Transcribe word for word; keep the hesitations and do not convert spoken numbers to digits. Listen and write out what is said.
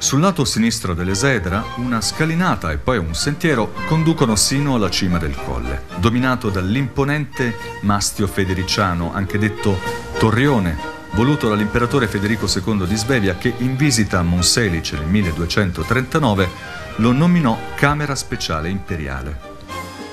Sul lato sinistro dell'Esedra, una scalinata e poi un sentiero conducono sino alla cima del colle, dominato dall'imponente mastio federiciano, anche detto Torrione, voluto dall'imperatore Federico secondo di Svevia, che in visita a Monselice nel milleduecentotrentanove lo nominò Camera Speciale Imperiale.